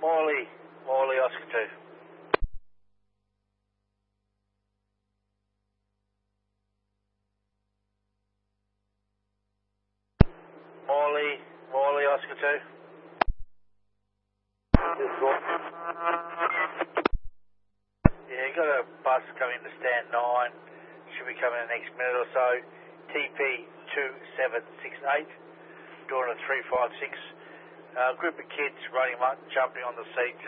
Morley, Oscar 2. Morley, Oscar 2. Yeah, got a bus coming to stand 9. Should be coming in the next minute or so. TP 2768, doing a 356. Group of kids running, jumping on the seats.